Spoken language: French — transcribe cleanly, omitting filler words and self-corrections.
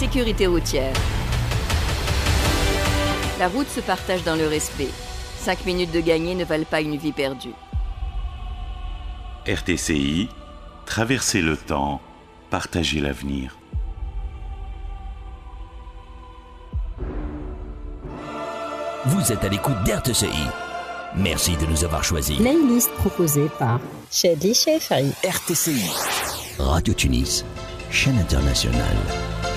sécurité routière. La route se partage dans le respect. 5 minutes de gagné ne valent pas une vie perdue. RTCI, traverser le temps, partager l'avenir. Vous êtes à l'écoute d'RTCI. Merci de nous avoir choisis. Playlist proposée par Chadli Chefari. RTCI, Radio Tunis, chaîne internationale.